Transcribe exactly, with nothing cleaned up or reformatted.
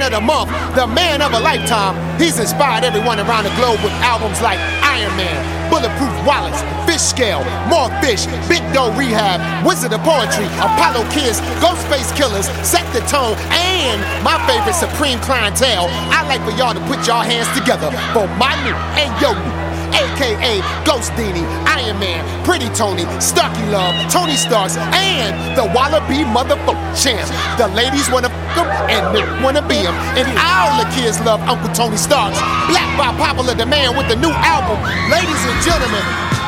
man of the month, the man of a lifetime. He's inspired everyone around the globe with albums like Iron Man, Bulletproof Wallace, Fish Scale, More Fish, Big Doe Rehab, Wizard of Poetry, Apollo Kids, Ghostface Killers, Set the Tone, and my favorite, Supreme Clientele. I'd like for y'all to put y'all hands together for my new Ayo, A K A Ghost Dini, Iron Man, Pretty Tony, Stucky Love, Tony Starks, and the Wallaby motherfucking champ. The ladies wanna f him and they wanna be him. And all the kids love Uncle Tony Starks. Black by popular demand with the new album. Ladies and gentlemen,